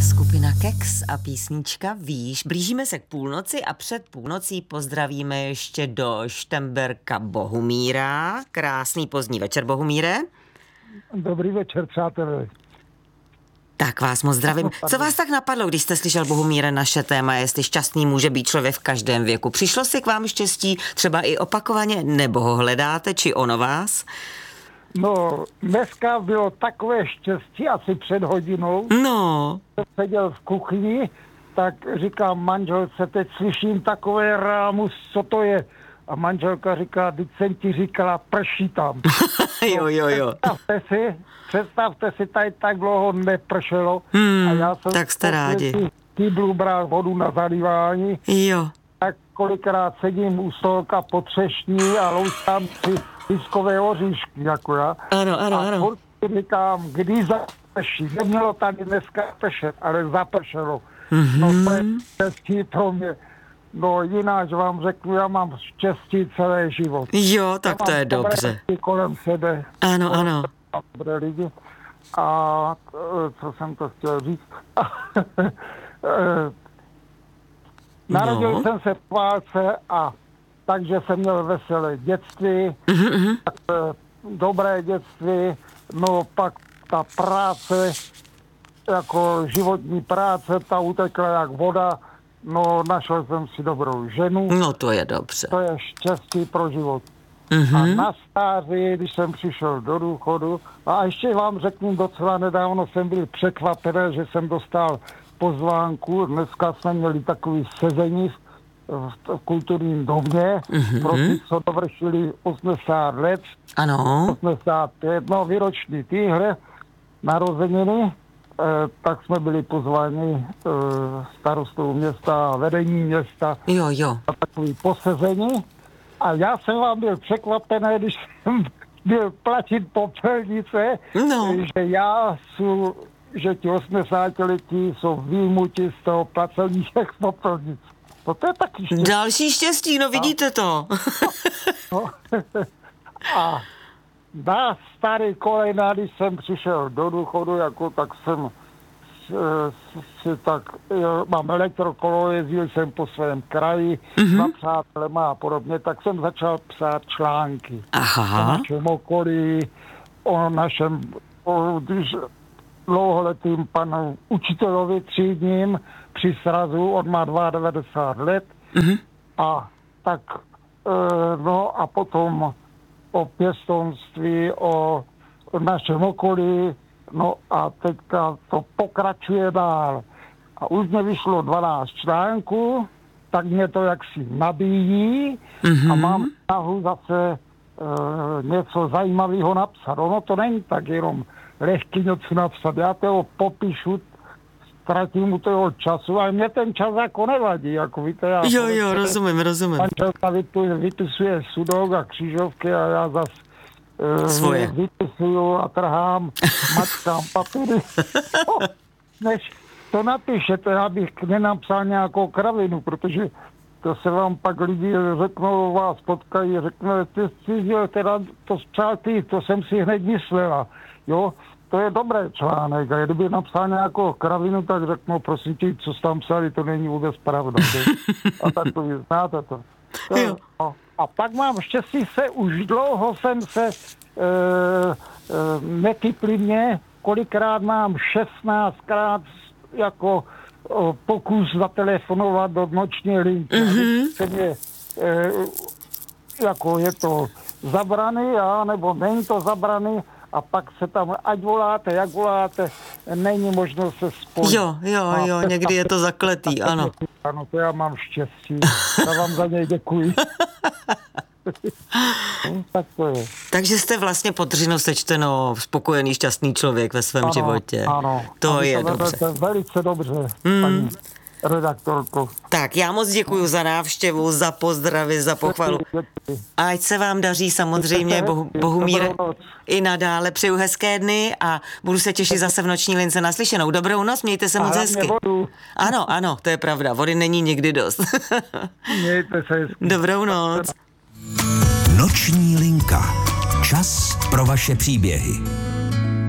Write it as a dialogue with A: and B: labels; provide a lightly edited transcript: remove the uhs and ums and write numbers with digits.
A: Skupina Keks a písnička Víš. Blížíme se k půlnoci a před půlnocí pozdravíme ještě do Štemberka Bohumíra. Krásný pozdní večer, Bohumíre.
B: Dobrý večer, přátelé.
A: Tak vás moc zdravím. Co vás tak napadlo, když jste slyšel, Bohumíre, naše téma, jestli šťastný může být člověk v každém věku? Přišlo si k vám štěstí třeba i opakovaně, nebo ho hledáte, či ono vás?
B: No, dneska bylo takové štěstí, asi před hodinou.
A: No.
B: Jsem seděl v kuchyni, tak říkám manželce, teď slyším takové rámus, co to je? A manželka říká, teď jsem ti říkala, prší tam.
A: Jo.
B: Představte si, tady tak dlouho nepršelo. A já jsem
A: tak jste rádi.
B: Kýblu bral vodu na zalívání.
A: Jo.
B: Tak kolikrát sedím u stolka po třešní a louskám si lískové oříšky, jako já.
A: Ano.
B: A furt říkám, kdy zaprší. Nemělo tady dneska pršet, ale zapršelo. No to je štěstí pro mě. No jinak vám řeknu, já mám štěstí celý život.
A: Jo, tak to je dobře.
B: Kolem sebe.
A: Ano.
B: Dobré lidi. A co jsem to chtěl říct? Narodil jsem se v válce a takže jsem měl veselé dětství, dobré dětství, no pak ta práce, jako životní práce, ta utekla jak voda, no našel jsem si dobrou ženu.
A: No to je dobře.
B: To je štěstí pro život. A na stáří, když jsem přišel do důchodu, a ještě vám řeknu, docela nedávno jsem byl překvapený, že jsem dostal pozvánku. Dneska jsme měli takový sezení v kulturním domě, pro ty, co dovršili 80 let,
A: Ano.
B: 85, no výroční týhle narozeniny, tak jsme byli pozváni starostou města a vedení města
A: Jo.
B: na takový posezení. A já jsem vám byl překvapený, když jsem byl platit popelnice, že ti 80letí jsou výjimuti z toho placení těch popelnic. To je taky štěstí.
A: Další štěstí, no vidíte to.
B: No. A na starý kolena, když jsem přišel do důchodu, jako tak jsem mám elektrokolo, jezdil jsem po svém kraji, za přátelema a podobně, tak jsem začal psát články.
A: Aha.
B: O našem okolí, o našem dlouholetým panu učitelovi třídním při srazu, on má 92 let. A tak, no a potom o pěstounství, o našem okolí, no a teďka to pokračuje dál. A už mě vyšlo 12 článků, tak mě to jaksi nabíjí a mám snahu zase něco zajímavého napsat. Ono to není tak jenom lehký něco napsat. Já toho popíšu, ztratím u toho času, ale mě ten čas jako nevadí. Jako víte,
A: jo, rozumím.
B: Manželka vypisuje sudok a křížovky a já zase
A: svoje
B: vypisuju a trhám, mačkám papíry. Než to napíšete, abych nenapsal nějakou kravinu, protože to se vám pak lidi řeknou, vás potkají, řeknou, ty teda to zpřál ty, to jsem si hned myslela. Jo, to je dobrý článek a kdyby napsal nějakou kravinu, tak řeknou, prosím tě, co jsi tam psali, to není vůbec pravda. A takový, znáte to. A pak mám štěstí už dlouho jsem se nekypli mě, kolikrát mám 16krát jako pokus zatelefonovat do noční linky. Jako je to zabraný, nebo není to zabraný, a pak se tam, ať voláte, jak voláte, není možnost se spojit.
A: Jo, někdy je to zakletý, ano.
B: Ano, to já mám štěstí. Já vám za něj děkuji. Tak to je.
A: Takže jste vlastně podřinu sečteno spokojený, šťastný člověk ve svém životě.
B: Ano.
A: To je dobře.
B: Velice dobře, paní redaktorko.
A: Tak, já moc děkuju za návštěvu, za pozdravy, za pochvalu. A ať se vám daří samozřejmě, Bohumíre, i nadále. Přeju hezké dny a budu se těšit zase v noční lince naslyšenou. Dobrou noc, mějte se moc hezky.
B: Vodu.
A: Ano, to je pravda, vody není nikdy dost.
B: Mějte se hezky.
A: Dobrou noc.
C: Noční linka. Čas pro vaše příběhy.